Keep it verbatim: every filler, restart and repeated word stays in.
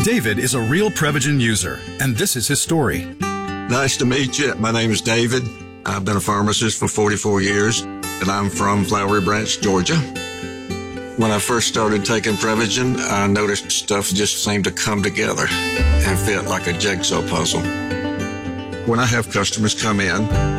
David is a real Prevagen user, and this is his story. Nice to meet you. My name is David. I've been a pharmacist for forty-four years, and I'm from Flowery Branch, Georgia. When I first started taking Prevagen, I noticed stuff just seemed to come together and fit like a jigsaw puzzle. When I have customers come in